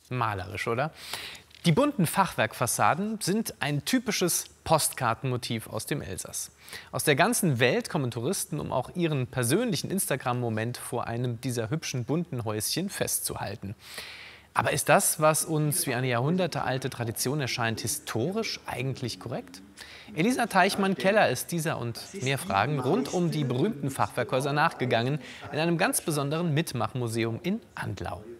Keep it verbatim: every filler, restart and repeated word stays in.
Malerisch, oder? Die bunten Fachwerkfassaden sind ein typisches Postkartenmotiv aus dem Elsass. Aus der ganzen Welt kommen Touristen, um auch ihren persönlichen Instagram-Moment vor einem dieser hübschen bunten Häuschen festzuhalten. Aber ist das, was uns wie eine jahrhundertealte Tradition erscheint, historisch eigentlich korrekt? Elisa Teichmann-Keller ist dieser und mehr Fragen rund um die berühmten Fachwerkhäuser nachgegangen in einem ganz besonderen Mitmachmuseum in Andlau.